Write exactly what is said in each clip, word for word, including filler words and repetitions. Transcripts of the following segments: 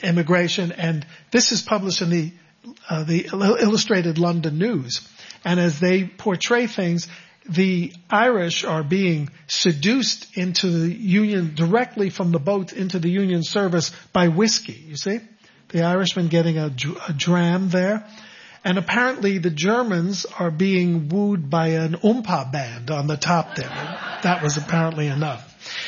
immigration, and this is published in the uh, the Illustrated London News. And as they portray things, the Irish are being seduced into the Union directly from the boats into the Union service by whiskey. You see, the Irishman getting a, a dram there. And apparently the Germans are being wooed by an oompa band on the top there. That was apparently enough.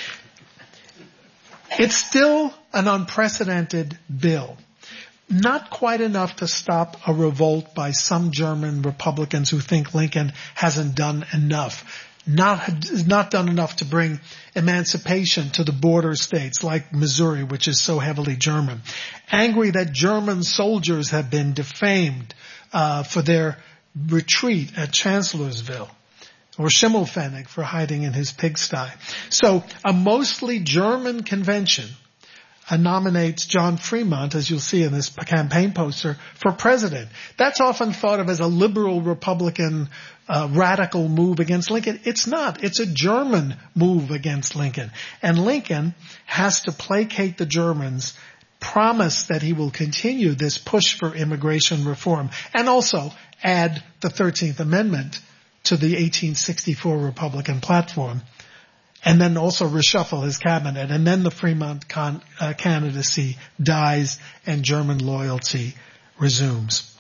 It's still an unprecedented bill. Not quite enough to stop a revolt by some German Republicans who think Lincoln hasn't done enough. Not, not done enough to bring emancipation to the border states like Missouri, which is so heavily German. Angry that German soldiers have been defamed uh, for their retreat at Chancellorsville. Or Schimmelpfennig for hiding in his pigsty. So a mostly German convention uh, nominates John Fremont, as you'll see in this campaign poster, for president. That's often thought of as a liberal Republican uh, radical move against Lincoln. It's not. It's a German move against Lincoln. And Lincoln has to placate the Germans, promise that he will continue this push for immigration reform, and also add the thirteenth Amendment to the eighteen sixty-four Republican platform, and then also reshuffle his cabinet. And then the Fremont con, uh, candidacy dies and German loyalty resumes.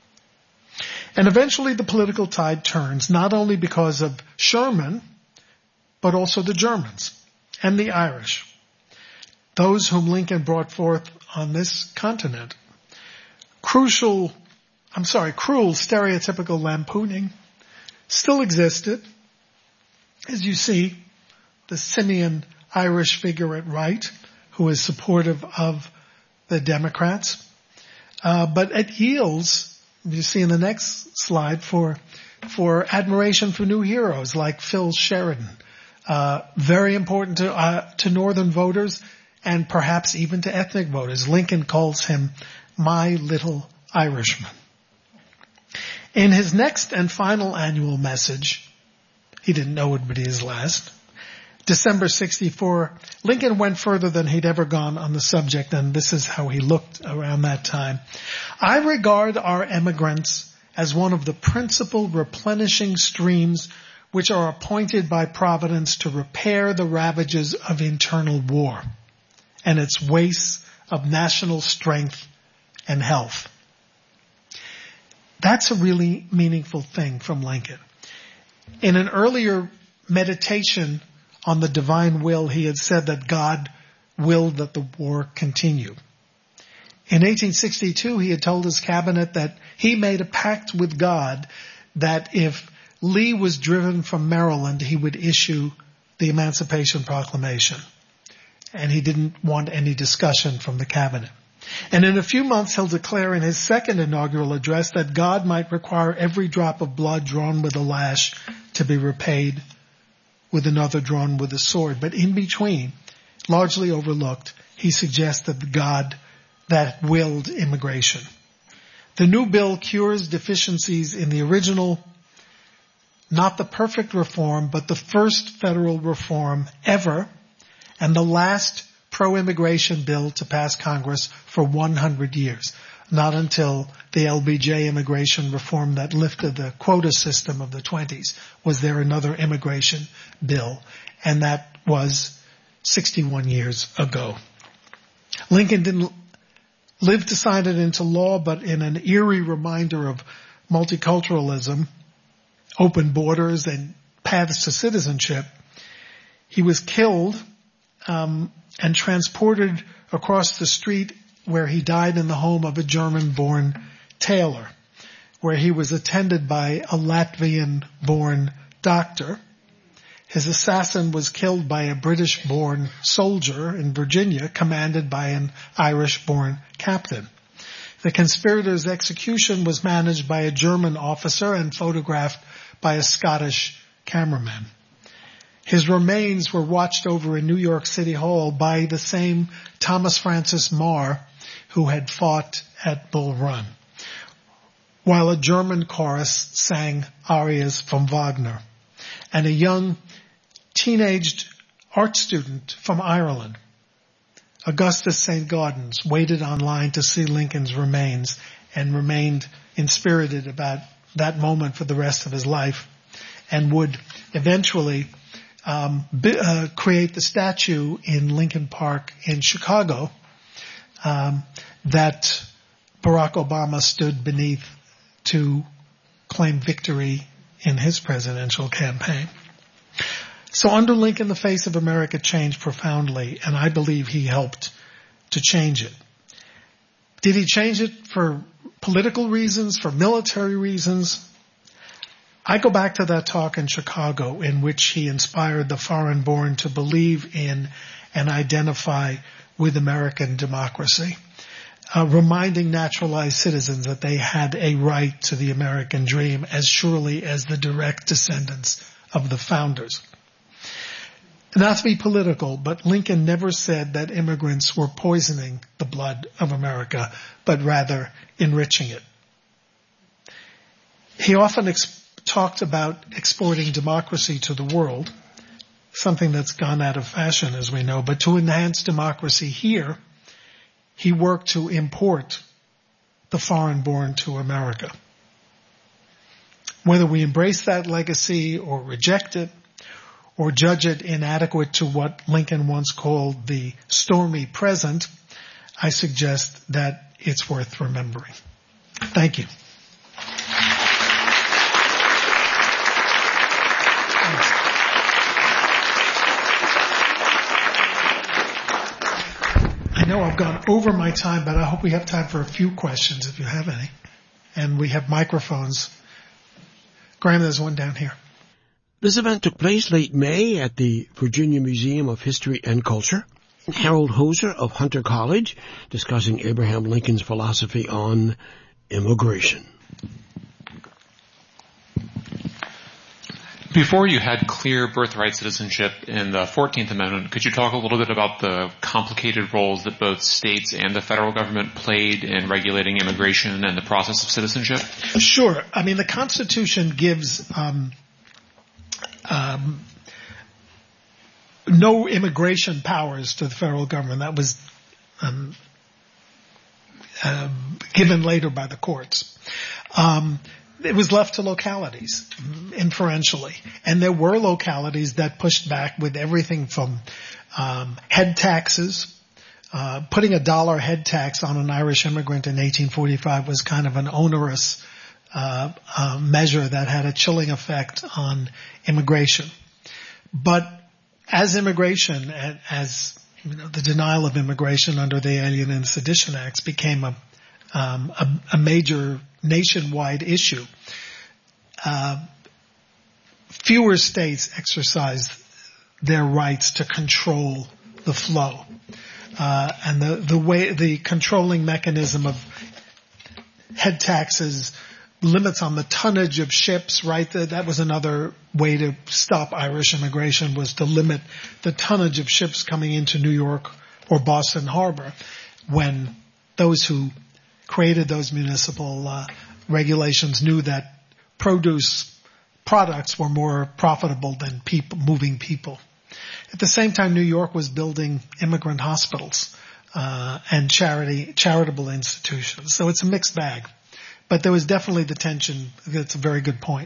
And eventually the political tide turns, not only because of Sherman, but also the Germans and the Irish, those whom Lincoln brought forth on this continent. Crucial, I'm sorry, cruel stereotypical lampooning still existed. As you see, the simian Irish figure at right, who is supportive of the Democrats. Uh, but it yields, you see in the next slide, for, for admiration for new heroes like Phil Sheridan. Uh, very important to, uh, to Northern voters and perhaps even to ethnic voters. Lincoln calls him my little Irishman. In his next and final annual message, he didn't know it would be his last, December sixty-four, Lincoln went further than he'd ever gone on the subject, and this is how he looked around that time. I regard our emigrants as one of the principal replenishing streams which are appointed by Providence to repair the ravages of internal war and its wastes of national strength and health. That's a really meaningful thing from Lincoln. In an earlier meditation on the divine will, he had said that God willed that the war continue. In eighteen sixty-two, he had told his cabinet that he made a pact with God that if Lee was driven from Maryland, he would issue the Emancipation Proclamation. And he didn't want any discussion from the cabinet. And in a few months, he'll declare in his second inaugural address that God might require every drop of blood drawn with a lash to be repaid with another drawn with a sword. But in between, largely overlooked, he suggests that God that willed immigration. The new bill cures deficiencies in the original, not the perfect reform, but the first federal reform ever, and the last pro-immigration bill to pass Congress for one hundred years. Not until the L B J immigration reform that lifted the quota system of the twenties was there another immigration bill, and that was sixty-one years ago. Lincoln didn't live to sign it into law, but in an eerie reminder of multiculturalism, open borders, and paths to citizenship, he was killed um, and transported across the street where he died in the home of a German-born tailor, where he was attended by a Latvian-born doctor. His assassin was killed by a British-born soldier in Virginia, commanded by an Irish-born captain. The conspirator's execution was managed by a German officer and photographed by a Scottish cameraman. His remains were watched over in New York City Hall by the same Thomas Francis Meagher who had fought at Bull Run, while a German chorus sang arias from Wagner, and a young teenaged art student from Ireland Augustus Saint Gaudens waited online to see Lincoln's remains and remained inspirited about that moment for the rest of his life, and would eventually um, be, uh, create the statue in Lincoln Park in Chicago um, that Barack Obama stood beneath to claim victory in his presidential campaign. So under Lincoln, the face of America changed profoundly, and I believe he helped to change it. Did he change it for political reasons, for military reasons? I go back to that talk in Chicago in which he inspired the foreign-born to believe in and identify with American democracy, uh, reminding naturalized citizens that they had a right to the American dream as surely as the direct descendants of the founders. Not to be political, but Lincoln never said that immigrants were poisoning the blood of America, but rather enriching it. He often ex- talked about exporting democracy to the world, something that's gone out of fashion, as we know, but to enhance democracy here, he worked to import the foreign-born to America. Whether we embrace that legacy or reject it, or judge it inadequate to what Lincoln once called the stormy present, I suggest that it's worth remembering. Thank you. I know I've gone over my time, but I hope we have time for a few questions if you have any. And we have microphones. Graham, there's one down here. This event took place late May at the Virginia Museum of History and Culture. Harold Hoser of Hunter College discussing Abraham Lincoln's philosophy on immigration. Before you had clear birthright citizenship in the fourteenth Amendment, could you talk a little bit about the complicated roles that both states and the federal government played in regulating immigration and the process of citizenship? Sure. I mean, the Constitution gives um, um, no immigration powers to the federal government. That was um, uh, given later by the courts. Um, It was left to localities, inferentially. And there were localities that pushed back with everything from um, head taxes. Uh, putting a dollar head tax on an Irish immigrant in eighteen forty-five was kind of an onerous uh, uh, measure that had a chilling effect on immigration. But as immigration, as you know, the denial of immigration under the Alien and Sedition Acts became a Um, a, a major nationwide issue. Uh, fewer states exercised their rights to control the flow, uh, and the the way the controlling mechanism of head taxes, limits on the tonnage of ships. Right, that, that was another way to stop Irish immigration, was to limit the tonnage of ships coming into New York or Boston Harbor, when those who created those municipal uh, regulations knew that produce products were more profitable than people, moving people. At the same time, New York was building immigrant hospitals uh, and charity charitable institutions. So it's a mixed bag. But there was definitely the tension. That's a very good point.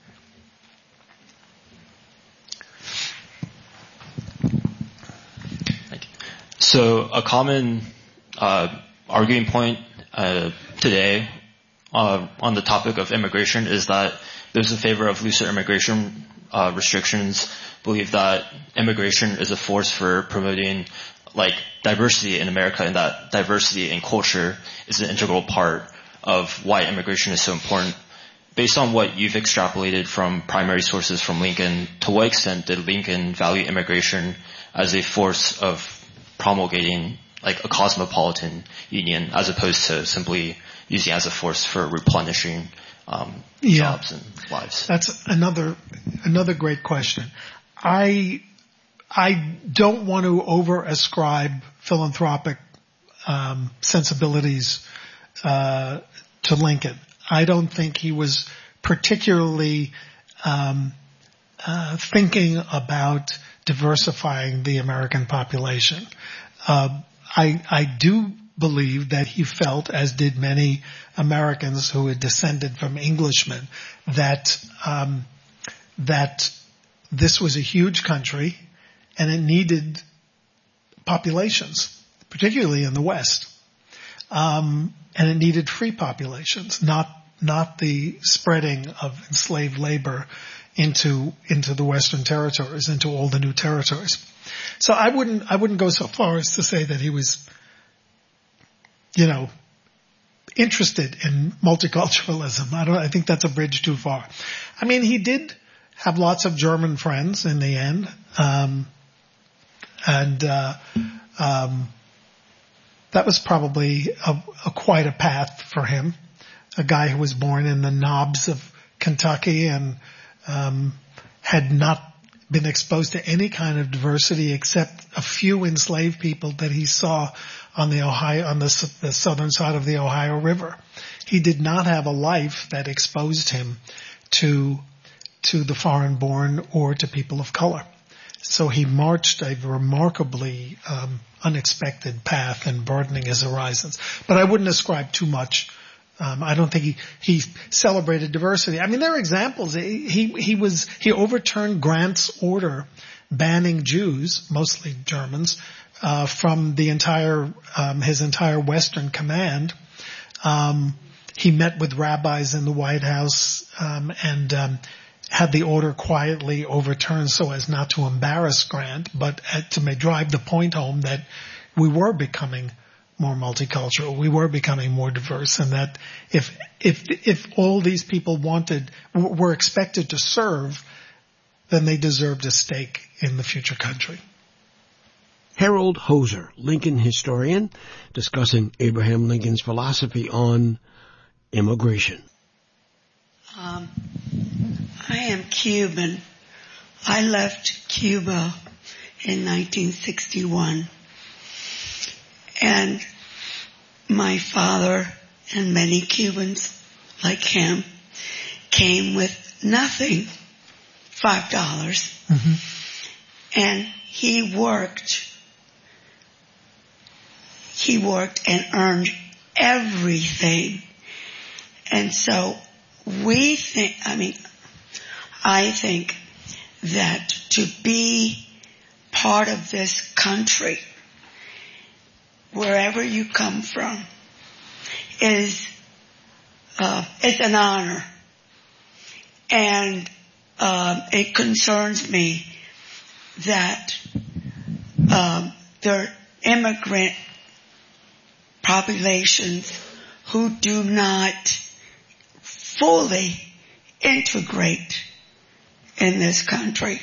Thank you. So a common uh, arguing point Uh, today uh, on the topic of immigration is that those in favor of looser immigration uh, restrictions believe that immigration is a force for promoting like diversity in America, and that diversity in culture is an integral part of why immigration is so important. Based on what you've extrapolated from primary sources from Lincoln, to what extent did Lincoln value immigration as a force of promulgating like a cosmopolitan union, as opposed to simply using it as a force for replenishing um, yeah. jobs and lives? That's another another great question. I I don't want to over ascribe philanthropic um, sensibilities uh, to Lincoln. I don't think he was particularly um, uh, thinking about diversifying the American population. Uh, I, I do believe that he felt, as did many Americans who had descended from Englishmen, that, um, that this was a huge country and it needed populations, particularly in the West. Um, and it needed free populations, not, not the spreading of enslaved labor into, into the Western territories, into all the new territories. So I wouldn't, I wouldn't go so far as to say that he was, you know, interested in multiculturalism. I don't, I think that's a bridge too far. I mean, he did have lots of German friends in the end, um, and, uh, um, that was probably a, a quite a path for him. A guy who was born in the knobs of Kentucky and um, had not been exposed to any kind of diversity except a few enslaved people that he saw on the Ohio, on the, the southern side of the Ohio River. He did not have a life that exposed him to to the foreign-born or to people of color. So he marched a remarkably um, unexpected path in broadening his horizons. But I wouldn't ascribe too much. Um, I don't think he, he celebrated diversity. I mean, there are examples. He, he, he was, he overturned Grant's order banning Jews, mostly Germans, uh, from the entire, um, his entire Western command. Um, he met with rabbis in the White House, um, and, um, had the order quietly overturned so as not to embarrass Grant, but to drive the point home that we were becoming more multicultural, we were becoming more diverse, and that if if if all these people wanted were expected to serve, then they deserved a stake in the future country. Harold Hoser, Lincoln historian, discussing Abraham Lincoln's philosophy on immigration. Um, I am Cuban. I left Cuba in nineteen sixty-one. And my father and many Cubans like him came with nothing, five dollars. Mm-hmm. And he worked, he worked and earned everything. And so we think, I mean, I think that to be part of this country, wherever you come from, is uh, it's an honor, and um, it concerns me that um, there are immigrant populations who do not fully integrate in this country.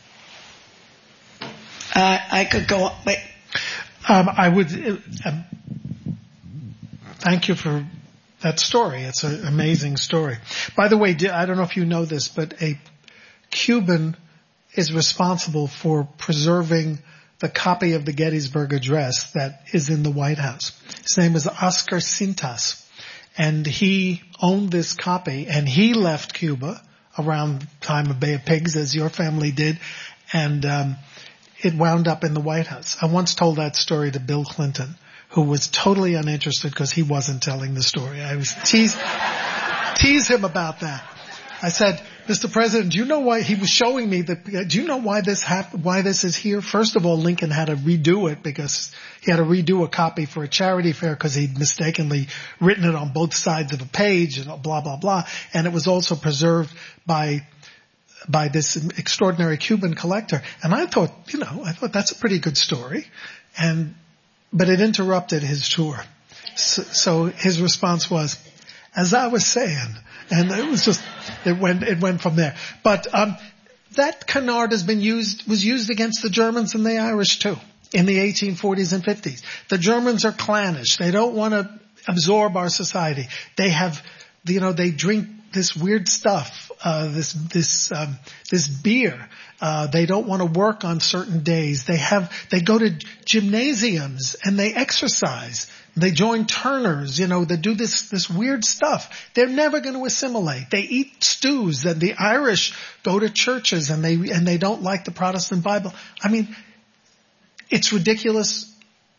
Uh, I could go on, but um, I would uh, um, thank you for that story. It's an amazing story. By the way, I don't know if you know this, but a Cuban is responsible for preserving the copy of the Gettysburg Address that is in the White House. His name is Oscar Cintas. And he owned this copy, and he left Cuba around the time of Bay of Pigs, as your family did, and um, it wound up in the White House. I once told that story to Bill Clinton, who was totally uninterested because he wasn't telling the story. I was tease, tease him about that. I said, Mister President, do you know why he was showing me that? Do you know why this happened? Why this is here? First of all, Lincoln had to redo it because he had to redo a copy for a charity fair because he'd mistakenly written it on both sides of a page and blah blah blah. And it was also preserved by by this extraordinary Cuban collector. And I thought, you know, I thought that's a pretty good story. And but it interrupted his tour. So, so his response was, as I was saying. And it was just, it went, it went from there. But, um, that canard has been used, was used against the Germans and the Irish too, in the eighteen forties and fifties. The Germans are clannish. They don't want to absorb our society. They have, you know, they drink this weird stuff, uh, this, this, um, this beer. Uh, they don't want to work on certain days. They have, they go to gymnasiums and they exercise. They join Turners, you know, they do this, this weird stuff. They're never going to assimilate. They eat stews, and the Irish go to churches and they, and they don't like the Protestant Bible. I mean, it's ridiculous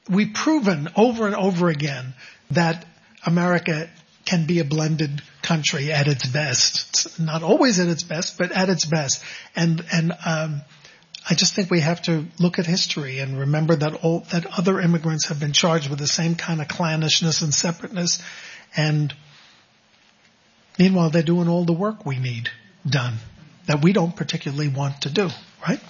we've proven over and over again that America can be a blended country at its best. It's not always at its best, but at its best. And, and, um, I just think we have to look at history and remember that all, that other immigrants have been charged with the same kind of clannishness and separateness. And meanwhile, they're doing all the work we need done that we don't particularly want to do, right?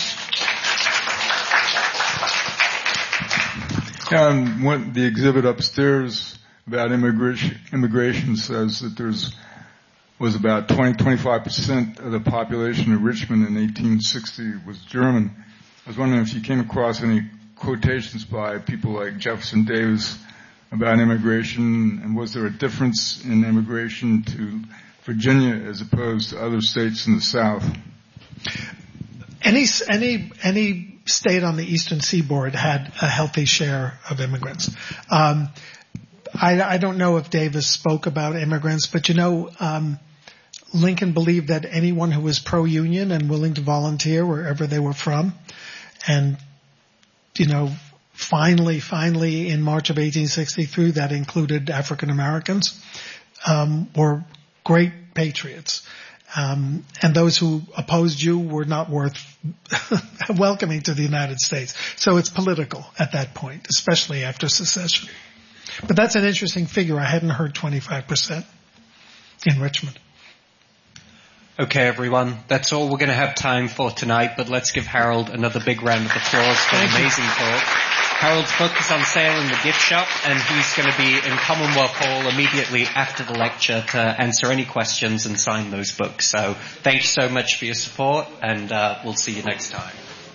And what the exhibit upstairs about immigration, immigration says that there's was about twenty, twenty-five percent of the population of Richmond in eighteen sixty was German. I was wondering if you came across any quotations by people like Jefferson Davis about immigration, and was there a difference in immigration to Virginia as opposed to other states in the South? Any, any, any state on the Eastern Seaboard had a healthy share of immigrants. Um, I, I don't know if Davis spoke about immigrants, but you know, um, Lincoln believed that anyone who was pro-union and willing to volunteer wherever they were from, and, you know, finally, finally in March of eighteen sixty-three, that included African Americans, um, were great patriots. Um, and those who opposed you were not worth welcoming to the United States. So it's political at that point, especially after secession. But that's an interesting figure. I hadn't heard twenty-five percent in Richmond. Okay, everyone. That's all we're going to have time for tonight, but let's give Harold another big round of applause for an amazing talk. Harold's book is on sale in the gift shop, and he's going to be in Commonwealth Hall immediately after the lecture to answer any questions and sign those books. So thank you so much for your support, and uh, we'll see you next time.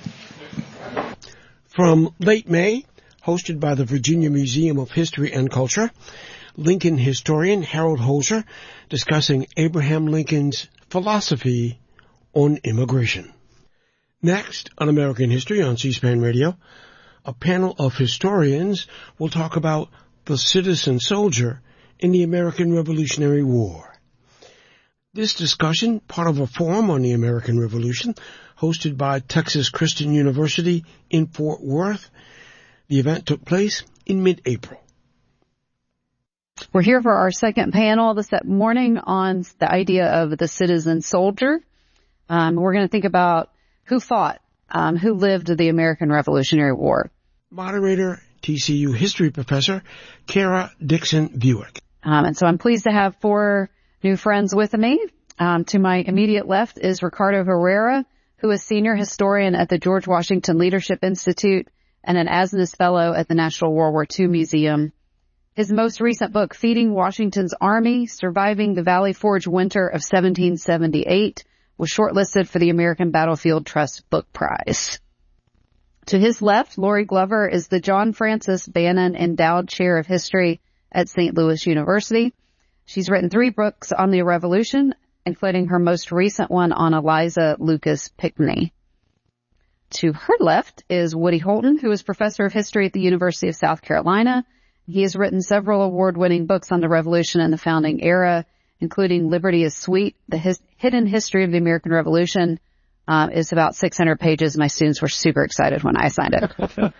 From late May, hosted by the Virginia Museum of History and Culture, Lincoln historian Harold Holzer discussing Abraham Lincoln's philosophy on immigration. Next, on American History on C-SPAN Radio, a panel of historians will talk about the citizen soldier in the American Revolutionary War. This discussion, part of a forum on the American Revolution, hosted by Texas Christian University in Fort Worth. The event took place in mid-April. We're here for our second panel this morning on the idea of the citizen soldier. Um, we're going to think about who fought, um, who lived the American Revolutionary War. Moderator, T C U history professor, Kara Dixon Buick. Um, and so I'm pleased to have four new friends with me. Um, to my immediate left is Ricardo Herrera, who is senior historian at the George Washington Leadership Institute and an Asness Fellow at the National World War Two Museum. His most recent book, Feeding Washington's Army, Surviving the Valley Forge Winter of seventeen seventy-eight, was shortlisted for the American Battlefield Trust Book Prize. To his left, Lori Glover is the John Francis Bannon Endowed Chair of History at Saint Louis University. She's written three books on the Revolution, including her most recent one on Eliza Lucas Pinckney. To her left is Woody Holton, who is professor of history at the University of South Carolina. He has written several award-winning books on the Revolution and the founding era, including Liberty is Sweet, The His- Hidden History of the American Revolution. Um, it's about six hundred pages. My students were super excited when I signed it.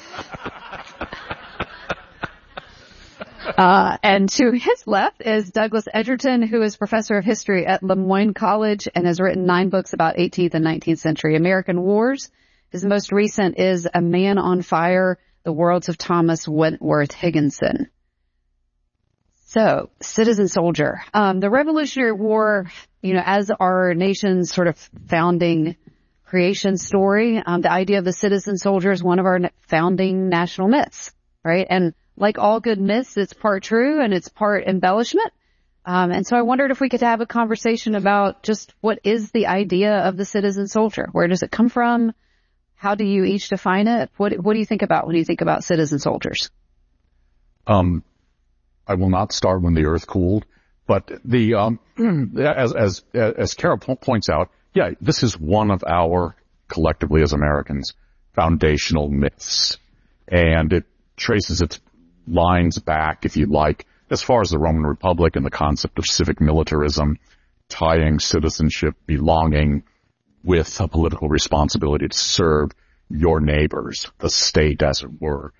uh, and to his left is Douglas Edgerton, who is professor of history at Le Moyne College and has written nine books about eighteenth and nineteenth century American wars. His most recent is A Man on Fire, The Worlds of Thomas Wentworth Higginson. So, citizen soldier. Um, the Revolutionary War, you know, as our nation's sort of founding creation story, um, the idea of the citizen soldier is one of our founding national myths, right? And like all good myths, it's part true and it's part embellishment. Um, and so I wondered if we could have a conversation about just what is the idea of the citizen soldier? Where does it come from? How do you each define it? What, what do you think about when you think about citizen soldiers? Um, I will not starve when the earth cooled, but the, um, as, as, as Kara points out, yeah, this is one of our, collectively as Americans, foundational myths. And it traces its lines back, if you like, as far as the Roman Republic and the concept of civic militarism, tying citizenship, belonging with a political responsibility to serve your neighbors, the state, as it were.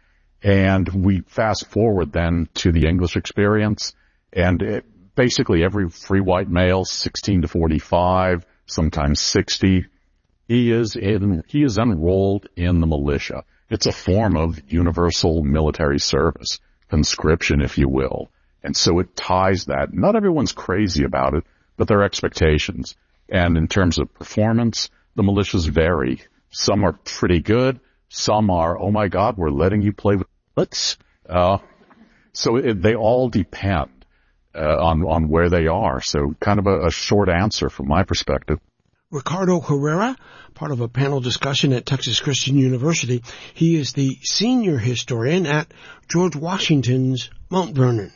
And we fast forward then to the English experience, and it, basically every free white male, sixteen to forty-five, sometimes sixty, he is in, he is enrolled in the militia. It's a form of universal military service, conscription, if you will. And so it ties that. Not everyone's crazy about it, but their expectations. And in terms of performance, the militias vary. Some are pretty good. Some are, oh my God, we're letting you play with bullets. Uh, so it, they all depend uh, on on where they are. So kind of a, a short answer from my perspective. Ricardo Herrera, part of a panel discussion at Texas Christian University. He is the senior historian at George Washington's Mount Vernon.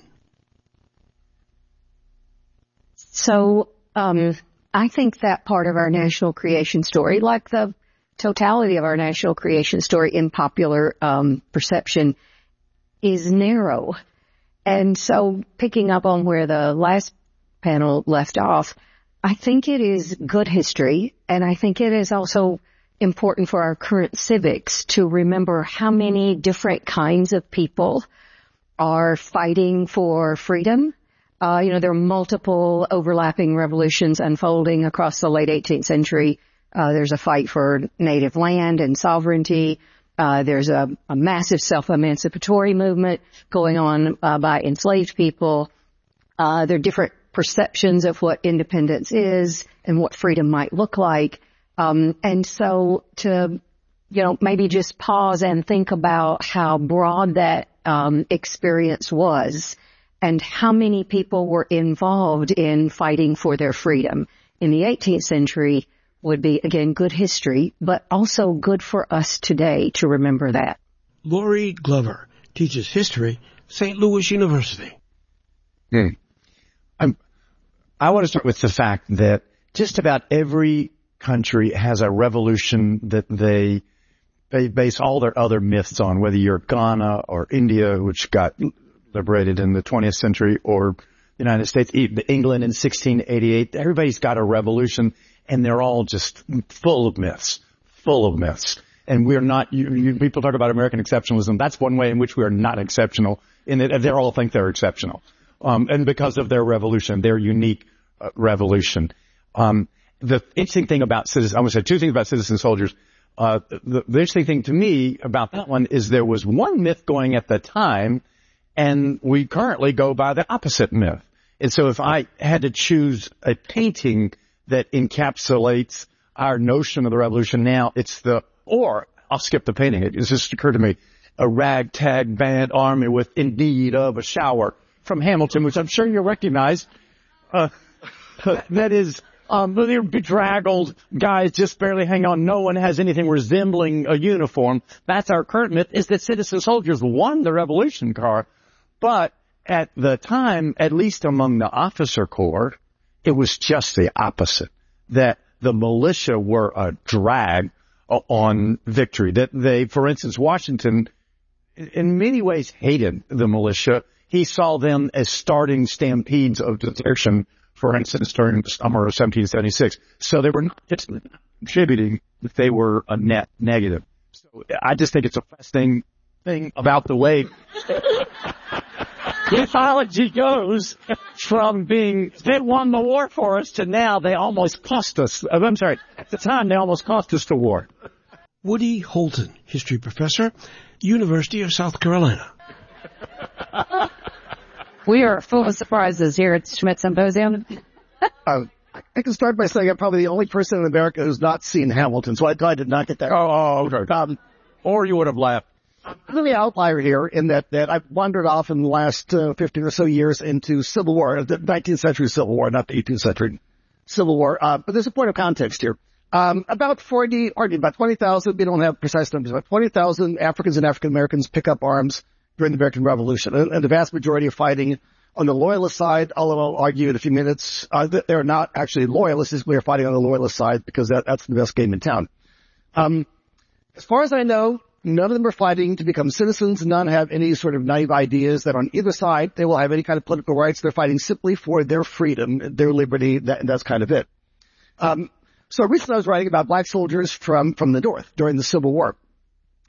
So um, I think that part of our national creation story, like the totality of our national creation story in popular um, perception, is narrow. And so picking up on where the last panel left off, I think it is good history, and I think it is also important for our current civics to remember how many different kinds of people are fighting for freedom. Uh, you know, there are multiple overlapping revolutions unfolding across the late eighteenth century. Uh, there's a fight for native land and sovereignty. Uh, there's a, a massive self-emancipatory movement going on uh, by enslaved people. Uh, there are different perceptions of what independence is and what freedom might look like. Um, and so to, you know, maybe just pause and think about how broad that um, experience was and how many people were involved in fighting for their freedom in the eighteenth century would be, again, good history, but also good for us today to remember that. Laurie Glover teaches history, Saint Louis University. Hmm. I'm, I want to start with the fact that just about every country has a revolution that they they base all their other myths on, whether you're Ghana or India, which got liberated in the twentieth century, or the United States, England in sixteen eighty-eight. Everybody's got a revolution, and they're all just full of myths, full of myths. And we're not, you, you, people talk about American exceptionalism. That's one way in which we are not exceptional, in that they all think they're exceptional. Um, and because of their revolution, their unique uh, revolution. Um, the interesting thing about citizens, I'm going to say two things about citizen soldiers. Uh, the, the interesting thing to me about that one is there was one myth going at the time, and we currently go by the opposite myth. And so if I had to choose a painting that encapsulates our notion of the revolution now, it's the, or I'll skip the painting. It just occurred to me, a ragtag band army with in need of a shower from Hamilton, which I'm sure you'll recognize. Uh, that is, um, they're bedraggled guys just barely hang on. No one has anything resembling a uniform. That's our current myth, is that citizen soldiers won the Revolution Corps. But at the time, at least among the officer corps, it was just the opposite, that the militia were a drag on victory. That they, for instance, Washington in many ways hated the militia. He saw them as starting stampedes of desertion, for instance, during the summer of seventeen seventy-six. So they were not just contributing, but they were a net negative. So I just think it's a fascinating thing about the way mythology goes from being, they won the war for us, to now they almost cost us. I'm sorry, at the time they almost cost us the war. Woody Holton, history professor, University of South Carolina. We are full of surprises here at Schmidt Symposium. uh, I can start by saying I'm probably the only person in America who's not seen Hamilton, so I, I did not get that. Oh, okay. Um, or you would have laughed. I'm the outlier here in that, that I've wandered off in the last uh, fifteen or so years into Civil War, the nineteenth century Civil War, not the eighteenth century Civil War. Uh, but there's a point of context here. Um, about forty, or about twenty thousand, we don't have precise numbers, about twenty thousand Africans and African Americans pick up arms during the American Revolution. And, and the vast majority are fighting on the Loyalist side, although I'll argue in a few minutes uh, that they're not actually Loyalists. We're fighting on the Loyalist side because that, that's the best game in town. Um, as far as I know, none of them are fighting to become citizens. None have any sort of naive ideas that on either side they will have any kind of political rights. They're fighting simply for their freedom, their liberty, that, and that's kind of it. Um, so recently I was writing about black soldiers from, from the North during the Civil War.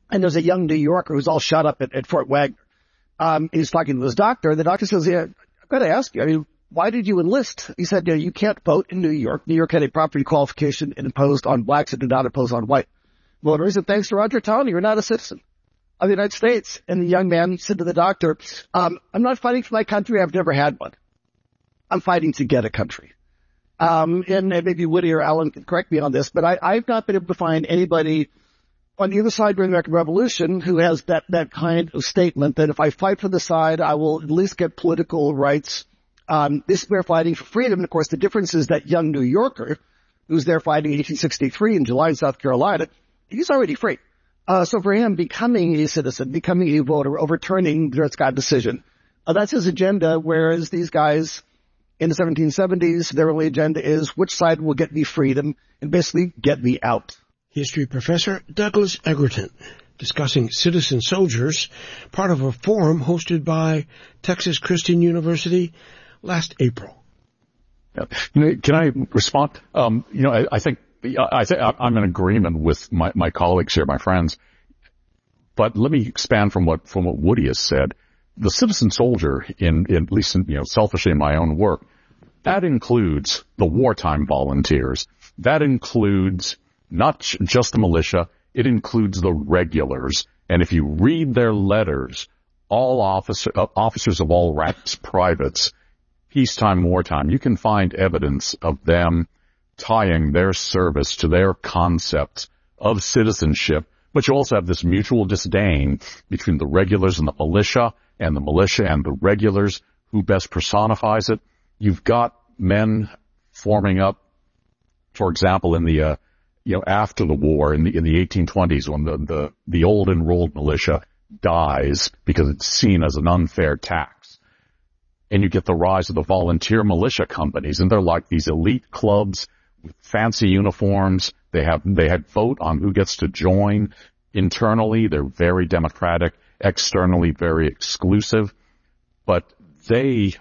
And there's a young New Yorker who's all shot up at, at Fort Wagner. Um, he's talking to his doctor. The doctor says, yeah, I've got to ask you, I mean, why did you enlist? He said, you know, you can't vote in New York. New York had a property qualification imposed on blacks and did not impose on white voters. And thanks to Roger Taney, you're not a citizen of the United States. And the young man said to the doctor, um, I'm not fighting for my country. I've never had one. I'm fighting to get a country. Um, and, and maybe Woody or Alan can correct me on this, but I, I've not been able to find anybody on the other side during the American Revolution who has that, that kind of statement that if I fight for the side, I will at least get political rights. Um, this, we're fighting for freedom. And of course, the difference is that young New Yorker who's there fighting in eighteen sixty-three in July in South Carolina, he's already free. Uh, so for him, becoming a citizen, becoming a voter, overturning the Dred Scott decision, uh, that's his agenda. Whereas these guys in the seventeen seventies, their only agenda is which side will get me freedom and basically get me out. History professor Douglas Egerton discussing citizen soldiers, part of a forum hosted by Texas Christian University last April. Yeah. You know, can I respond? Um, you know, I, I think I think I'm in agreement with my, my colleagues here, my friends. But let me expand from what from what Woody has said. The citizen soldier, in, in at least in, you know, selfishly in my own work, that includes the wartime volunteers. That includes not just the militia. It includes the regulars. And if you read their letters, all officer, uh, officers of all ranks, privates, peacetime, wartime, you can find evidence of them tying their service to their concept of citizenship. But you also have this mutual disdain between the regulars and the militia, and the militia and the regulars. Who best personifies it? You've got men forming up, for example, in the, uh, you know, after the war, in the, in the eighteen twenties, when the, the, the old enrolled militia dies because it's seen as an unfair tax. And you get the rise of the volunteer militia companies, and they're like these elite clubs with fancy uniforms. They have, they had vote on who gets to join. Internally, they're very democratic. Externally, very exclusive. But they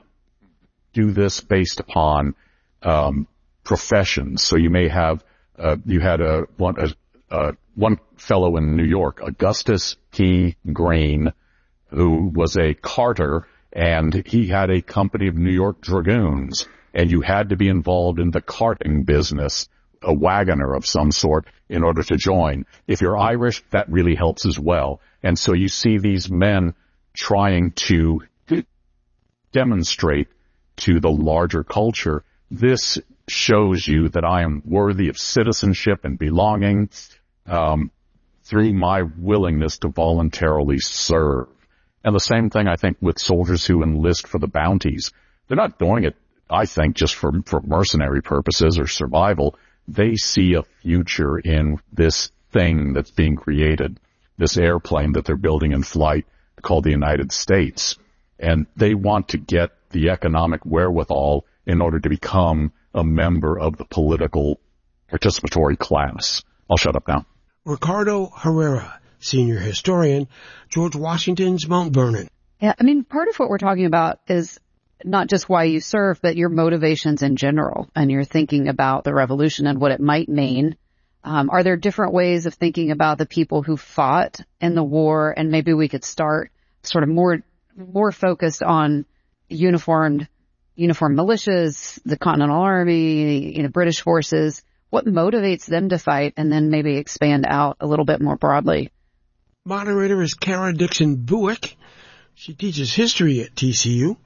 do this based upon, um, professions. So you may have, uh, you had a, one, a, uh, one fellow in New York, Augustus P. Green, who was a carter, and he had a company of New York Dragoons, and you had to be involved in the carting business, a wagoner of some sort, in order to join. If you're Irish, that really helps as well. And so you see these men trying to demonstrate to the larger culture, this shows you that I am worthy of citizenship and belonging, um, through my willingness to voluntarily serve. And the same thing, I think, with soldiers who enlist for the bounties. They're not doing it, I think, just for, for mercenary purposes or survival. They see a future in this thing that's being created, this airplane that they're building in flight called the United States. And they want to get the economic wherewithal in order to become a member of the political participatory class. I'll shut up now. Ricardo Herrera, senior historian, George Washington's Mount Vernon. Yeah, I mean, part of what we're talking about is not just why you serve, but your motivations in general, and you're thinking about the revolution and what it might mean. Um, are there different ways of thinking about the people who fought in the war? And maybe we could start sort of more, more focused on uniformed, uniformed militias, the Continental Army, you know, British forces. What motivates them to fight? And then maybe expand out a little bit more broadly. Moderator is Kara Dixon Buick. She teaches history at T C U.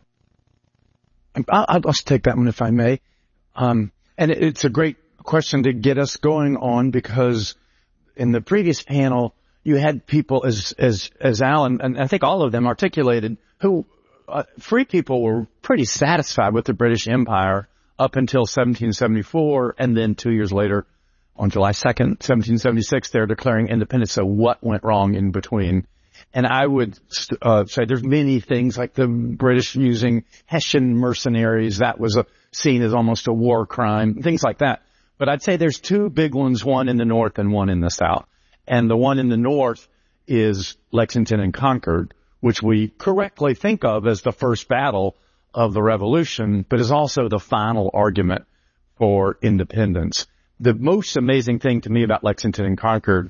I'll, I'll just take that one if I may. Um, and it, it's a great question to get us going on, because in the previous panel, you had people as, as, as Alan, and I think all of them articulated, who, uh, free people were pretty satisfied with the British Empire up until seventeen seventy-four, and then two years later, on July second, seventeen seventy-six, they're declaring independence. So what went wrong in between? And I would uh, say there's many things, like the British using Hessian mercenaries. That was a, seen as almost a war crime, things like that. But I'd say there's two big ones, one in the north and one in the south. And the one in the north is Lexington and Concord, which we correctly think of as the first battle of the Revolution, but is also the final argument for independence. The most amazing thing to me about Lexington and Concord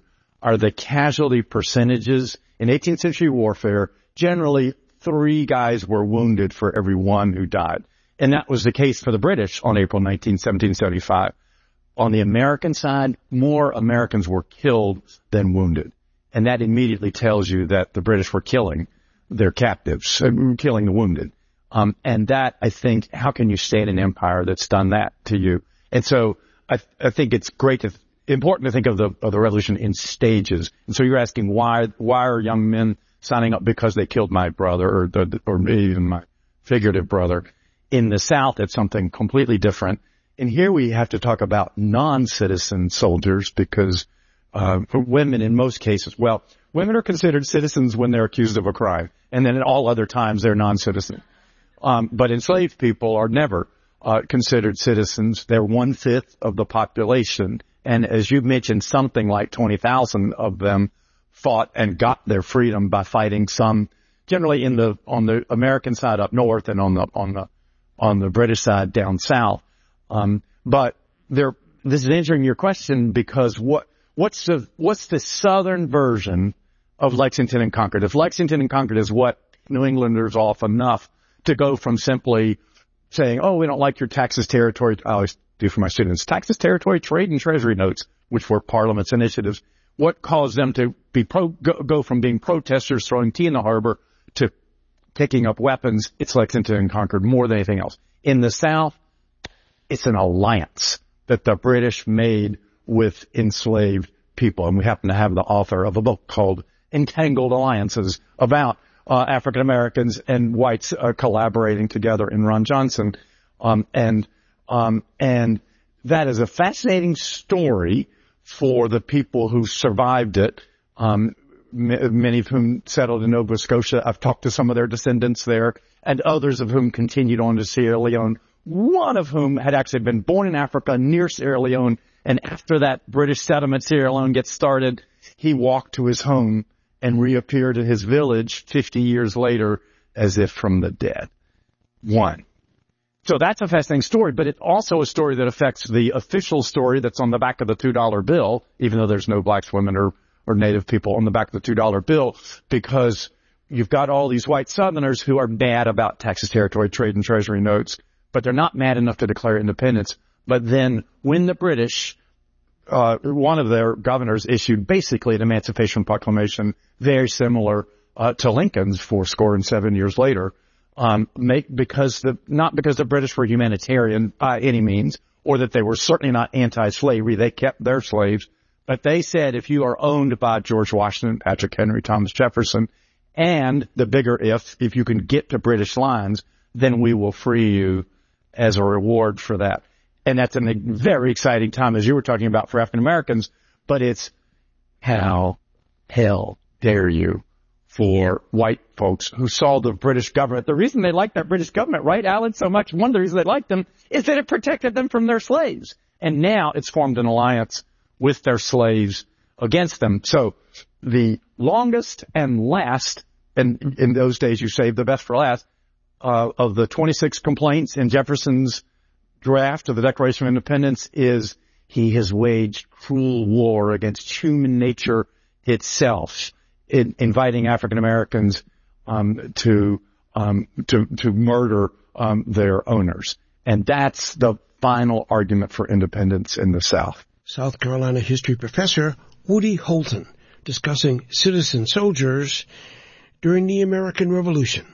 are the casualty percentages. In eighteenth century warfare, generally three guys were wounded for every one who died. And that was the case for the British on April nineteenth, seventeen seventy-five. On the American side, more Americans were killed than wounded. And that immediately tells you that the British were killing their captives, uh, killing the wounded. Um, and that, I think, how can you stay in an empire that's done that to you? And so I, I think it's great to, important to think of the, of the revolution in stages. And so you're asking why, why are young men signing up because they killed my brother or the, or even my figurative brother? In the South, it's something completely different. And here we have to talk about non-citizen soldiers because, uh, for women in most cases, well, women are considered citizens when they're accused of a crime. And then in all other times, they're non-citizen. Um, but enslaved people are never, uh, considered citizens. They're one-fifth of the population. And as you mentioned, something like twenty thousand of them fought and got their freedom by fighting some, generally in the, on the American side up north and on the, on the, on the British side down south. Um, but there, this is answering your question because what, what's the, what's the southern version of Lexington and Concord? If Lexington and Concord is what New Englanders off enough to go from simply saying, oh, we don't like your Texas territory. I always do for my students, Texas territory trade and treasury notes, which were Parliament's initiatives. What caused them to be pro, go, go from being protesters throwing tea in the harbor to picking up weapons? It's Lexington and Concord more than anything else. In the South, it's an alliance that the British made with enslaved people. And we happen to have the author of a book called Entangled Alliances about uh, African Americans and whites uh, collaborating together in Ron Johnson. Um, and, um, and that is a fascinating story for the people who survived it. Um, m- many of whom settled in Nova Scotia. I've talked to some of their descendants there, and others of whom continued on to Sierra Leone, one of whom had actually been born in Africa near Sierra Leone, and after that British settlement Sierra Leone gets started, he walked to his home and reappeared in his village fifty years later as if from the dead. One. So that's a fascinating story, but it's also a story that affects the official story that's on the back of the two dollar bill, even though there's no blacks, women, or, or Native people on the back of the two dollar bill, because you've got all these white Southerners who are mad about Texas territory trade and treasury notes, but they're not mad enough to declare independence. But then when the British, uh, one of their governors issued basically an Emancipation Proclamation very similar uh, to Lincoln's four score and seven years later, um, make, because the, not because the British were humanitarian by any means, or that they were certainly not anti-slavery. They kept their slaves. But they said if you are owned by George Washington, Patrick Henry, Thomas Jefferson, and the bigger if, if you can get to British lines, then we will free you as a reward for that. And that's a very exciting time, as you were talking about, for African Americans, but it's how hell dare you for white folks who saw the British government. The reason they liked that British government, right, Alan, so much, one of the reasons they liked them is that it protected them from their slaves. And now it's formed an alliance with their slaves against them. So the longest and last, and in those days you saved the best for last, uh, of the twenty-six complaints in Jefferson's draft of the Declaration of Independence is he has waged cruel war against human nature itself, in inviting African Americans um, to um, to to murder um, their owners, and that's the final argument for independence in the South. South Carolina history professor Woody Holton discussing citizen soldiers during the American Revolution.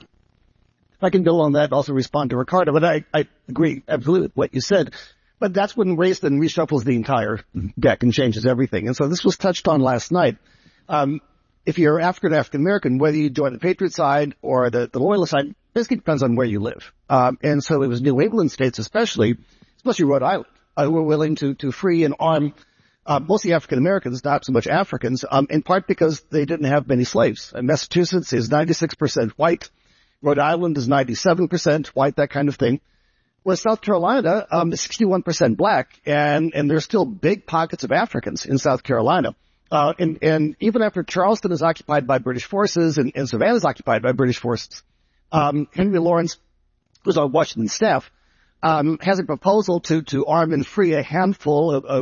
I can go on that and also respond to Ricardo, but I, I agree absolutely with what you said. But that's when Raiston reshuffles the entire deck and changes everything. And so this was touched on last night. Um, if you're African African American, whether you join the Patriot side or the, the Loyalist side, basically depends on where you live. Um, and so it was New England states, especially, especially Rhode Island, uh, were willing to to free and arm uh, mostly African Americans, not so much Africans, um, in part because they didn't have many slaves. And Massachusetts is ninety-six percent white. Rhode Island is ninety-seven percent white, that kind of thing. Whereas South Carolina um, is sixty-one percent black, and, and there's still big pockets of Africans in South Carolina. Uh, and, and even after Charleston is occupied by British forces and, and Savannah is occupied by British forces, um, Henry Lawrence, who's on Washington staff, um, has a proposal to, to arm and free a handful of, of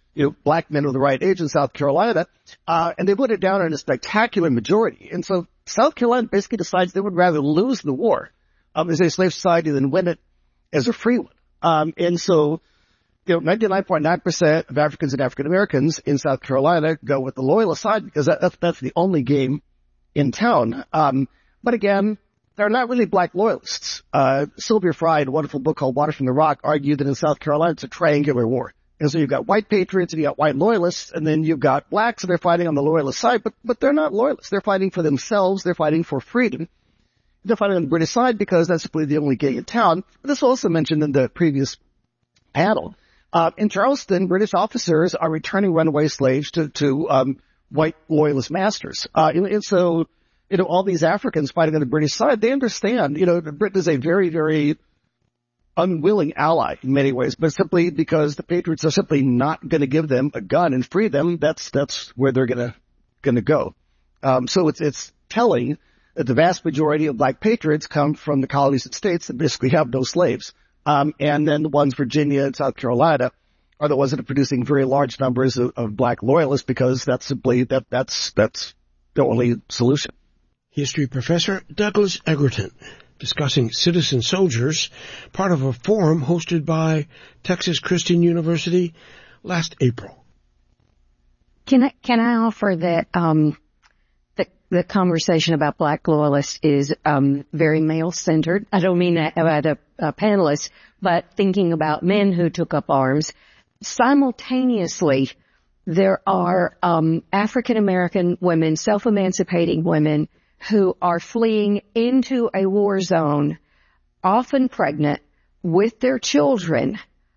you know, black men of the right age in South Carolina, uh, and they put it down in a spectacular majority. And so South Carolina basically decides they would rather lose the war um, as a slave society than win it as a free one. Um, and so, you know, ninety-nine point nine percent of Africans and African Americans in South Carolina go with the Loyalist side because that, that's, that's the only game in town. Um, but again, they're not really black loyalists. Uh, Sylvia Fry, in a wonderful book called Water from the Rock, argued that in South Carolina it's a triangular war. And so you've got white patriots and you've got white loyalists, and then you've got blacks, and they're fighting on the loyalist side, but, but they're not loyalists. They're fighting for themselves. They're fighting for freedom. They're fighting on the British side because that's simply the only game in town. But this was also mentioned in the previous panel. Uh, in Charleston, British officers are returning runaway slaves to, to, um, white loyalist masters. Uh, and, and so, you know, all these Africans fighting on the British side, they understand, you know, Britain is a very, very unwilling ally in many ways, but simply because the Patriots are simply not going to give them a gun and free them, that's, that's where they're going to, going to go. Um, so it's, it's telling that the vast majority of black patriots come from the colonies and states that basically have no slaves. Um, and then the ones, Virginia and South Carolina, are the ones that are producing very large numbers of, of black loyalists because that's simply, that, that's, that's the only solution. History professor Douglas Egerton, discussing citizen soldiers, part of a forum hosted by Texas Christian University last April. Can I, can I offer that, um, the, the conversation about black loyalists is, um, very male-centered. I don't mean that about a, a panelist, but thinking about men who took up arms. Simultaneously, there are, um, African-American women, self-emancipating women, who are fleeing into a war zone, often pregnant, with their children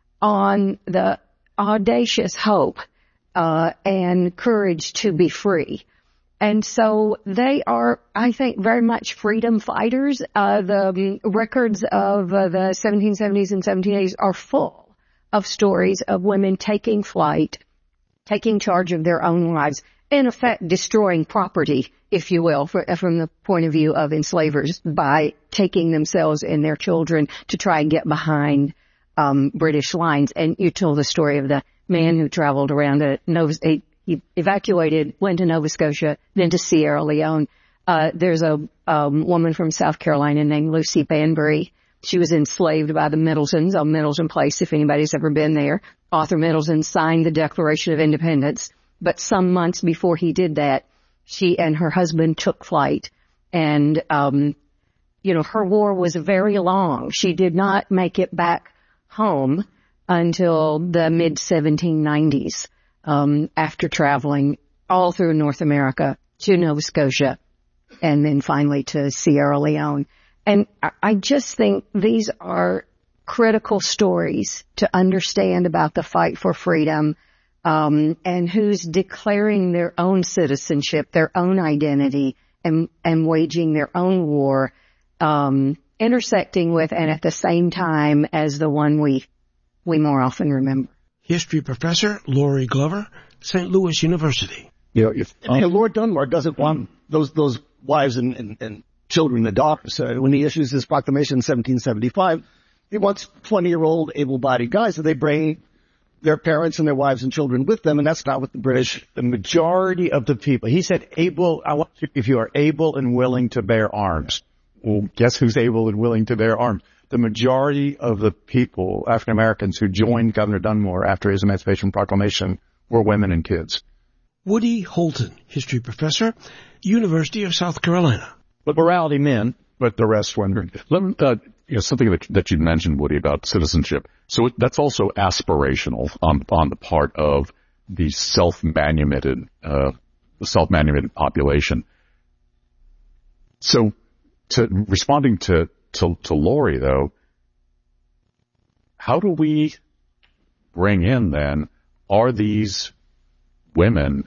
on the audacious hope uh and courage to be free. And so they are, I think, very much freedom fighters. Uh The records of uh, the seventeen seventies and seventeen eighties are full of stories of women taking flight, taking charge of their own lives, in effect destroying property, if you will, for, from the point of view of enslavers, by taking themselves and their children to try and get behind um British lines. And you told the story of the man who traveled around to Nova, he evacuated, went to Nova Scotia, then to Sierra Leone. Uh there's a um woman from South Carolina named Lucy Banbury. She was enslaved by the Middletons on Middleton Place, if anybody's ever been there. Arthur Middleton signed the Declaration of Independence. But some months before he did that, she and her husband took flight. And, um, you know, her war was very long. She did not make it back home until the mid seventeen nineties, um, after traveling all through North America to Nova Scotia and then finally to Sierra Leone. And I just think these are critical stories to understand about the fight for freedom. Um, and who's declaring their own citizenship, their own identity, and, and waging their own war, um, intersecting with and at the same time as the one we, we more often remember. History professor Lori Glover, Saint Louis University. You know, if um, and Lord Dunmore doesn't want those, those wives and, and, and children and daughters. Uh, when he issues his proclamation in seventeen seventy-five, he wants twenty-year-old able-bodied guys, so they bring their parents and their wives and children with them, and that's not what the British, the majority of the people, he said able, I want you, if you are able and willing to bear arms. Well, guess who's able and willing to bear arms? The majority of the people, African Americans, who joined Governor Dunmore after his Emancipation Proclamation were women and kids. Woody Holton, history professor, University of South Carolina. But morality men, but the rest wondering. Let me, uh, you know, something that, that you mentioned, Woody, about citizenship. So it, that's also aspirational on, on the part of the self-manumitted, uh, the self-manumitted population. So to, responding to, to, to Lori, though, how do we bring in then, are these women,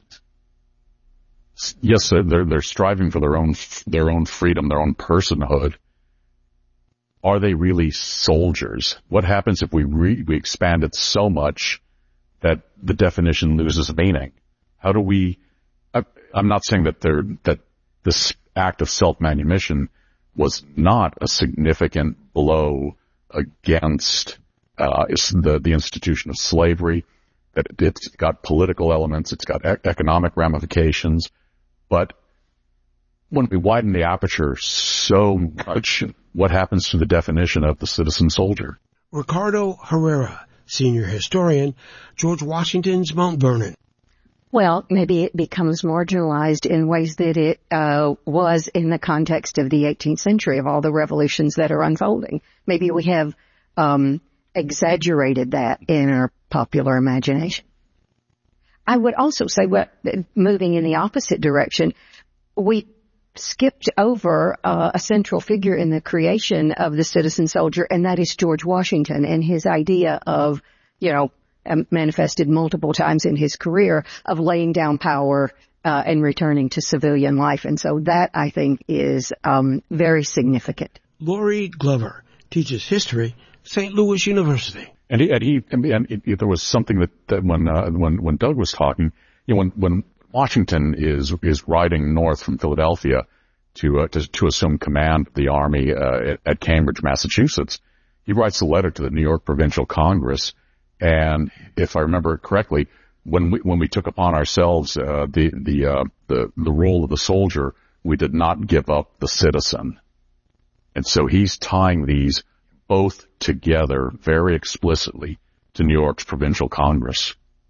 yes, they're, they're striving for their own, their own freedom, their own personhood. Are they really soldiers? What happens if we re- we expand it so much that the definition loses meaning? How do we, I, I'm not saying that they're, that this act of self-manumission was not a significant blow against, uh, the, the institution of slavery. that it's got political elements, it's got e- economic ramifications, but when we widen the aperture so much, what happens to the definition of the citizen soldier? Ricardo Herrera, senior historian, George Washington's Mount Vernon. Well, maybe it becomes marginalized in ways that it uh, was in the context of the eighteenth century, of all the revolutions that are unfolding. Maybe we have um, exaggerated that in our popular imagination. I would also say, well, moving in the opposite direction, we skipped over uh, a central figure in the creation of the citizen soldier, and that is George Washington and his idea of, you know, manifested multiple times in his career, of laying down power uh, and returning to civilian life. And so that, I think, is um, very significant. Laurie Glover teaches history at Saint Louis University. And he, and he, and it, it, there was something that, that when, uh, when, when Doug was talking, you know, when, when Washington is, is riding north from Philadelphia to, uh, to, to assume command of the army, uh, at, at Cambridge, Massachusetts, he writes a letter to the New York Provincial Congress. And if I remember correctly, when we, when we took upon ourselves, uh, the, the, uh, the, the role of the soldier, we did not give up the citizen. And so he's tying these both together very explicitly to New York's Provincial Congress.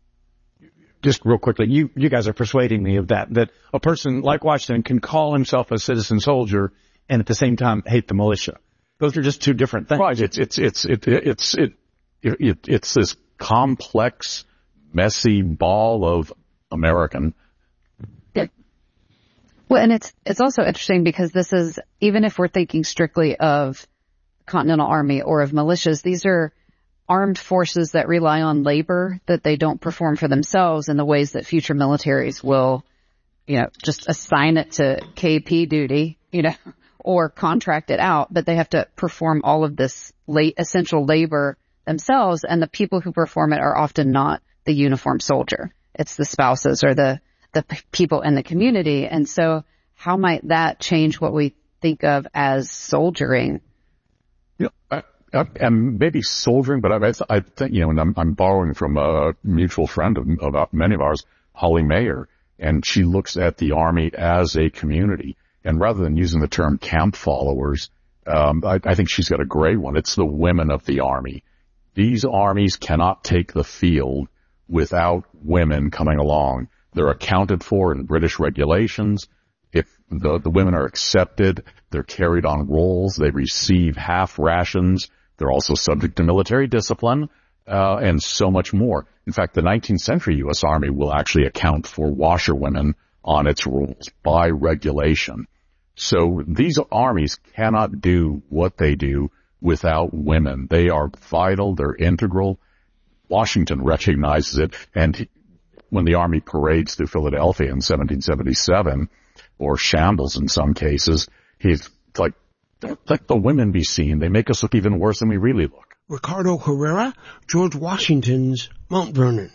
Just real quickly, you, you guys are persuading me of that, that a person like Washington can call himself a citizen soldier and at the same time hate the militia. Those are just two different things. Right. It's, it's, it's, it, it's, it, it, it, it's this complex, messy ball of American. Yeah. Well, and it's, it's also interesting because this is, even if we're thinking strictly of Continental Army or of militias, these are armed forces that rely on labor that they don't perform for themselves in the ways that future militaries will, you know, just assign it to K P duty, you know, or contract it out, but they have to perform all of this late essential labor themselves, and the people who perform it are often not the uniformed soldier. It's the spouses or the, the p- people in the community. And so how might that change what we think of as soldiering? You know, I, I, and maybe soldiering, but I, I think, you know, and I'm, I'm borrowing from a mutual friend of, of uh, many of ours, Holly Mayer, and she looks at the Army as a community. And rather than using the term camp followers, um, I, I think she's got a great one. It's the women of the Army. These armies cannot take the field without women coming along. They're accounted for in British regulations. If the, the women are accepted, they're carried on rolls. They receive half rations. They're also subject to military discipline, uh, and so much more. In fact, the nineteenth century U S Army will actually account for washerwomen on its rules by regulation. So these armies cannot do what they do without women. They are vital. They're integral. Washington recognizes it. And he, when the Army parades through Philadelphia in seventeen seventy-seven, or shambles in some cases, he's like, let the women be seen. They make us look even worse than we really look. Ricardo Herrera, George Washington's Mount Vernon.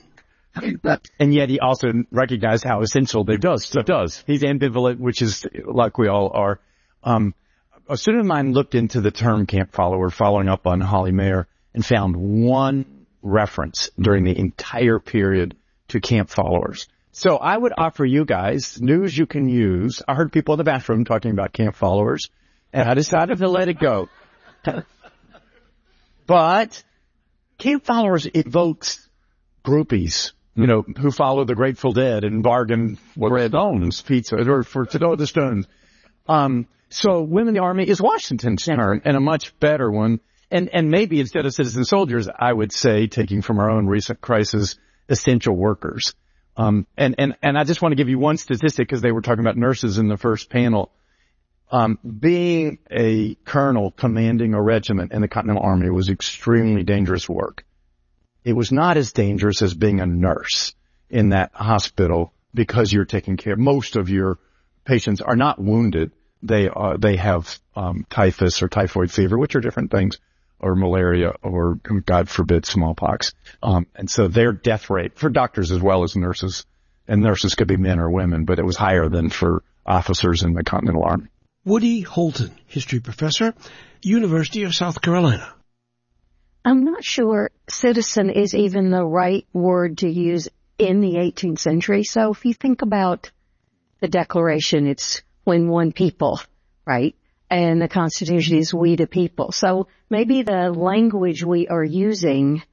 And yet he also recognized how essential they He does. He does. He's ambivalent, which is like we all are. Um, a student of mine looked into the term camp follower, following up on Holly Mayer, and found one reference during the entire period to camp followers. So I would offer you guys news you can use. I heard people in the bathroom talking about camp followers, and I decided to let it go. But camp followers evokes groupies, you know, who follow the Grateful Dead and bargain for Stones pizza or for to know the Stones. Um, so Women in the Army is Washington's turn, and a much better one. And, and maybe instead of citizen soldiers, I would say, taking from our own recent crisis, essential workers. Um, and, and, and I just want to give you one statistic because they were talking about nurses in the first panel. Um, being a colonel commanding a regiment in the Continental Army was extremely dangerous work. It was not as dangerous as being a nurse in that hospital because you're taking care. Most of your patients are not wounded. They are, they have, um, typhus or typhoid fever, which are different things, or malaria, or God forbid, smallpox. Um, and so their death rate for doctors as well as nurses, and nurses could be men or women, but it was higher than for officers in the Continental Army. Woody Holton, history professor, University of South Carolina. I'm not sure citizen is even the right word to use in the eighteenth century. So if you think about the Declaration, it's when one people, right? And the Constitution is we the people. So maybe the language we are using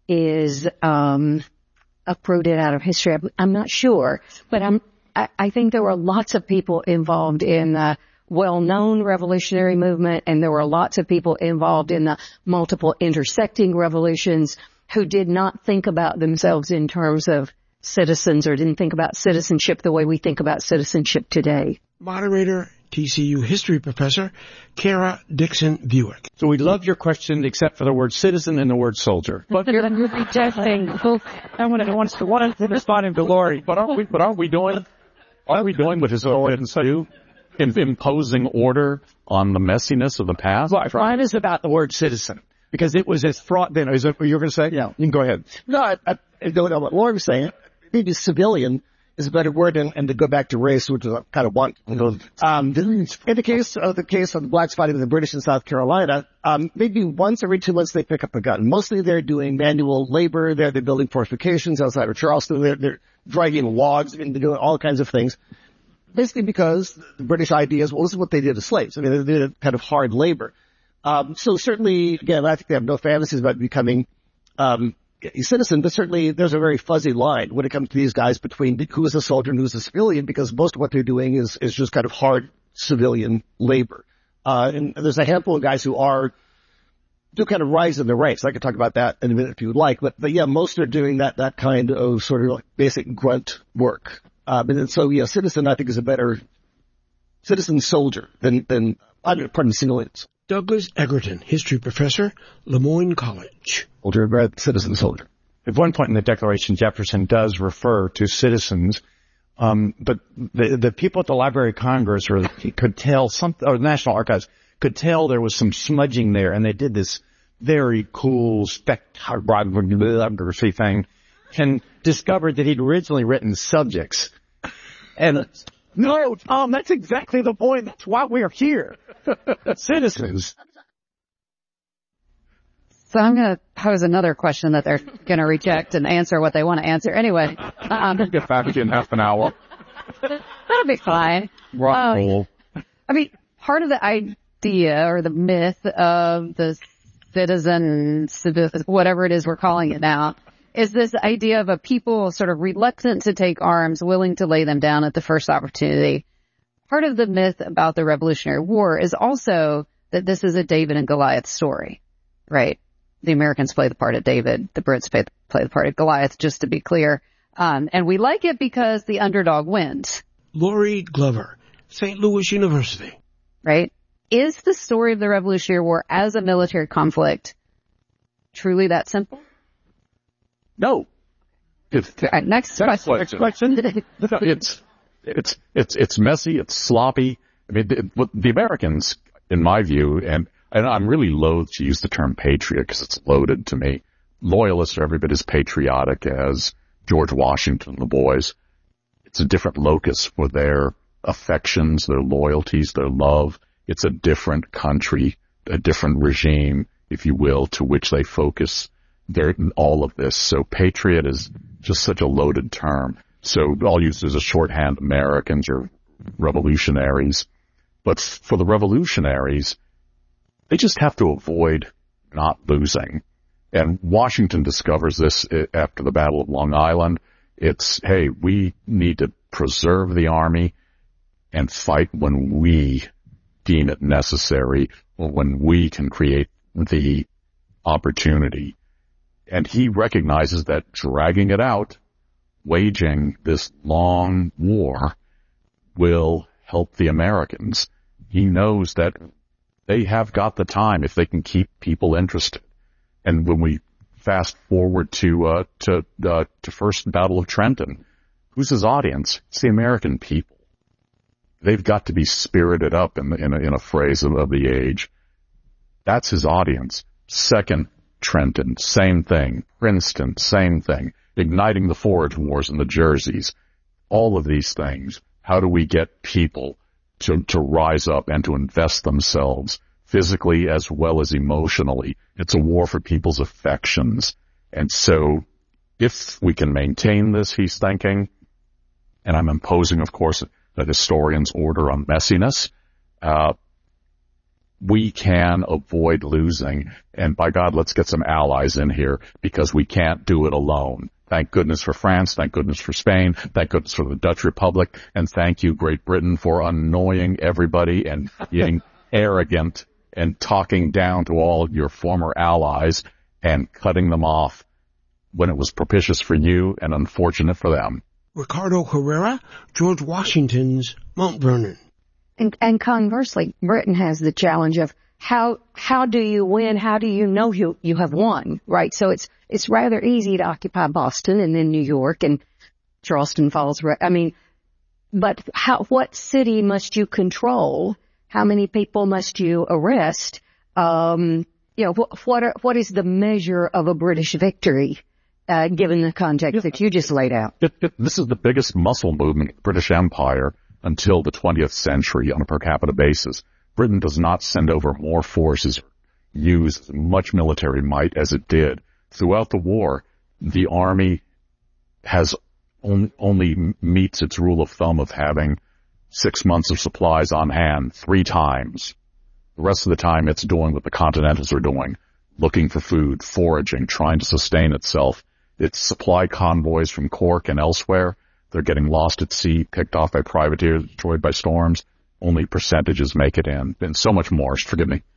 is um uprooted out of history. I'm, I'm not sure, but I'm, I, I think there were lots of people involved in the well-known revolutionary movement, and there were lots of people involved in the multiple intersecting revolutions who did not think about themselves in terms of citizens or didn't think about citizenship the way we think about citizenship today. Moderator, T C U history professor, Kara Dixon Buick. So we love your question except for the word citizen and the word soldier. But you're rejecting. I want to wants to want to respond to Lori. But aren't we? But aren't we doing? Aren't we doing what historians do? In imposing order on the messiness of the past. Right. Mine is about the word citizen because it was as fraught. Then is that what you're going to say? Yeah, you can go ahead. No, I, I, I don't know what Lori was saying. Maybe civilian is a better word, and, and to go back to race, which is a kind of one. Um, in the case of the case of the blacks fighting the British in South Carolina, um, maybe once every two months they pick up a gun. Mostly they're doing manual labor. They're, they're building fortifications outside of Charleston. They're, they're dragging logs. I mean, they're doing all kinds of things. Basically because the British idea is, well, this is what they did to slaves. I mean, they did kind of hard labor. Um, so certainly, again, I think they have no fantasies about becoming um, a citizen, but certainly there's a very fuzzy line when it comes to these guys between who is a soldier and who is a civilian, because most of what they're doing is, is just kind of hard civilian labor. Uh, and there's a handful of guys who are, do kind of rise in the ranks. I could talk about that in a minute if you would like, but, but yeah, most are doing that, that kind of sort of like basic grunt work. Um, and so, yeah, citizen, I think, is a better citizen soldier than, than, pardon, civilians. Douglas Egerton, history professor, Lemoyne College. Soldier, citizen soldier. At one point in the Declaration, Jefferson does refer to citizens, um, but the, the people at the Library of Congress or could tell some, or the National Archives could tell there was some smudging there, and they did this very cool spectrography thing, and discovered that he'd originally written subjects. And no, Tom, that's exactly the point. That's why we're here. Citizens. So I'm going to pose another question that they're going to reject and answer what they want to answer. Anyway. Um, get back to you in half an hour. That'll be fine. Rock um, I mean, part of the idea or the myth of the citizen, whatever it is we're calling it now, is this idea of a people sort of reluctant to take arms, willing to lay them down at the first opportunity. Part of the myth about the Revolutionary War is also that this is a David and Goliath story, right? The Americans play the part of David, the Brits play, play the part of Goliath, just to be clear. Um, and we like it because the underdog wins. Lori Glover, Saint Louis University. Right? Is the story of the Revolutionary War as a military conflict truly that simple? No. It's, All right, next question. Next question. it's, it's, it's, it's messy. It's sloppy. I mean, the, the Americans, in my view, and, and I'm really loath to use the term patriot because it's loaded to me. Loyalists are every bit as patriotic as George Washington and the boys. It's a different locus for their affections, their loyalties, their love. It's a different country, a different regime, if you will, to which they focus their, all of this. So patriot is just such a loaded term. So I'll use it as a shorthand. Americans are revolutionaries. But for the revolutionaries, they just have to avoid not losing. And Washington discovers this after the Battle of Long Island. It's, hey, we need to preserve the army and fight when we deem it necessary, or when we can create the opportunity. And he recognizes that dragging it out, waging this long war, will help the Americans. He knows that they have got the time if they can keep people interested. And when we fast forward to uh, to uh, to first Battle of Trenton, who's his audience? It's the American people. They've got to be spirited up in, in, a, in a phrase of, of the age. That's his audience. Second Trenton, same thing. Princeton, same thing. Igniting the Forage Wars in the Jerseys. All of these things. How do we get people to, to rise up and to invest themselves physically as well as emotionally. It's a war for people's affections. And so if we can maintain this, he's thinking, and I'm imposing, of course, the historian's order on messiness, uh, we can avoid losing. And by God, let's get some allies in here, because we can't do it alone. Thank goodness for France. Thank goodness for Spain. Thank goodness for the Dutch Republic. And thank you, Great Britain, for annoying everybody and being arrogant and talking down to all your former allies and cutting them off when it was propitious for you and unfortunate for them. Ricardo Herrera, George Washington's Mount Vernon. And, and conversely, Britain has the challenge of how how do you win? How do you know you you have won? Right. So it's it's rather easy to occupy Boston and then New York and Charleston Falls. I mean, but how what city must you control? How many people must you arrest? Um, you know, what what, are, what is the measure of a British victory? Uh, given the context that you just laid out. It, it, this is the biggest muscle movement of the British Empire until the twentieth century on a per capita basis. Britain does not send over more forces, use as much military might as it did. Throughout the war, the army has on, only meets its rule of thumb of having six months of supplies on hand three times. The rest of the time it's doing what the Continentals are doing, looking for food, foraging, trying to sustain itself. Its supply convoys from Cork and elsewhere, they're getting lost at sea, picked off by privateers, destroyed by storms. Only percentages make it in. And so much more. Forgive me.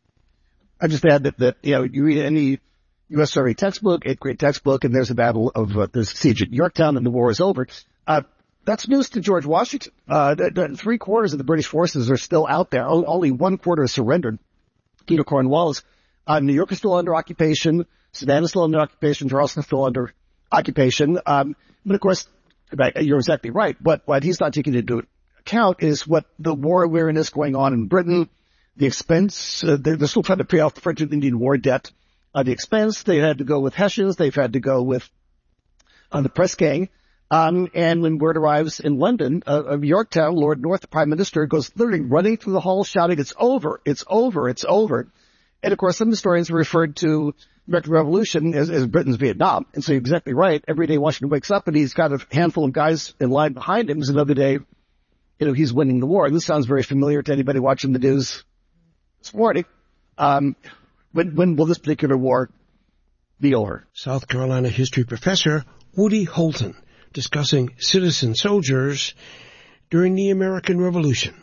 I just add that, that, you know, you read any U S Army textbook, eighth grade textbook, and there's a battle of, uh, there's a siege at Yorktown and the war is over. Uh, that's news to George Washington. Uh, the, the three quarters of the British forces are still out there. O- only one quarter has surrendered. Peter Cornwallis. Uh, New York is still under occupation. Savannah is still under occupation. Charleston is still under occupation. Um, but of course, you're exactly right. But what he's not taking into account is what the war awareness going on in Britain, the expense, uh, they're, they're still trying to pay off the French and Indian War debt. Uh, the expense, they had to go with Hessians. They've had to go with, uh, the press gang. Um, and when word arrives in London, uh, of Yorktown, Lord North, the Prime Minister, goes literally running through the hall shouting, it's over, it's over, it's over. And of course, some historians have referred to the American Revolution as, as Britain's Vietnam. And so you're exactly right. Every day Washington wakes up and he's got a handful of guys in line behind him. It's another day, you know, he's winning the war. And this sounds very familiar to anybody watching the news this morning. Um, when, when will this particular war be over? South Carolina history professor Woody Holton discussing citizen soldiers during the American Revolution.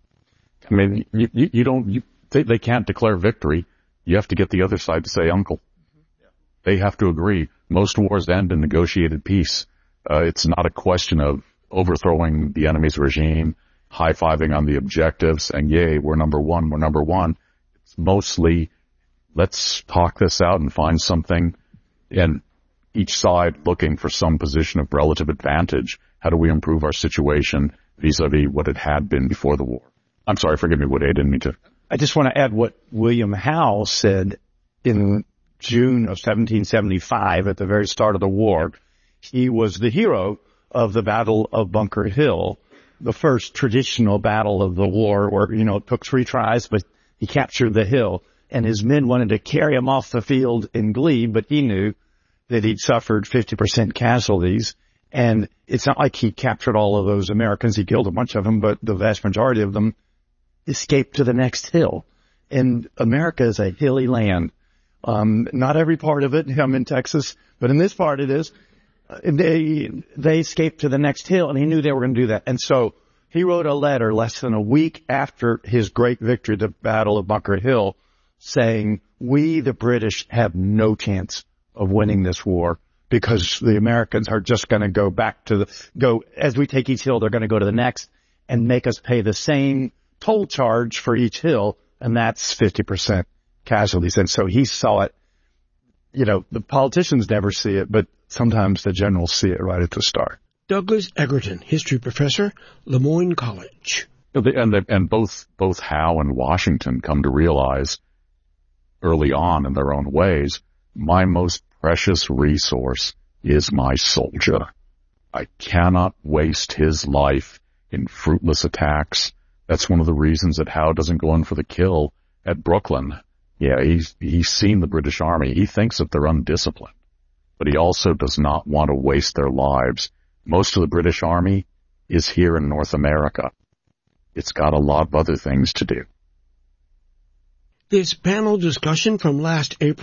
I mean, you, you, you don't, you, they, they can't declare victory. You have to get the other side to say uncle. They have to agree. Most wars end in negotiated peace. Uh, it's not a question of overthrowing the enemy's regime, high-fiving on the objectives, and yay, we're number one, we're number one. It's mostly, let's talk this out and find something, and each side looking for some position of relative advantage. How do we improve our situation vis-a-vis what it had been before the war? I'm sorry, forgive me, Woody, I didn't mean to. I just want to add what William Howe said in June of seventeen seventy-five at the very start of the war. He was the hero of the Battle of Bunker Hill, the first traditional battle of the war where, you know, it took three tries, but he captured the hill. And his men wanted to carry him off the field in glee, but he knew that he'd suffered fifty percent casualties. And it's not like he captured all of those Americans. He killed a bunch of them, but the vast majority of them escaped to the next hill. And America is a hilly land. Um, not every part of it. I'm in Texas, but in this part it is. They, they escaped to the next hill, and he knew they were going to do that. And so he wrote a letter less than a week after his great victory, the Battle of Bunker Hill, saying, we, the British, have no chance of winning this war because the Americans are just going to go back to the, go, as we take each hill, they're going to go to the next and make us pay the same toll charge for each hill, and that's fifty percent casualties. And so he saw it. You know, the politicians never see it, but sometimes the generals see it right at the start. Douglas Egerton, history professor, Lemoyne College. And, they, and both, both Howe and Washington come to realize early on in their own ways, my most precious resource is my soldier. I cannot waste his life in fruitless attacks. That's one of the reasons that Howe doesn't go in for the kill at Brooklyn, yeah, he's, he's seen the British Army. He thinks that they're undisciplined, but he also does not want to waste their lives. Most of the British Army is here in North America. It's got a lot of other things to do. This panel discussion from last April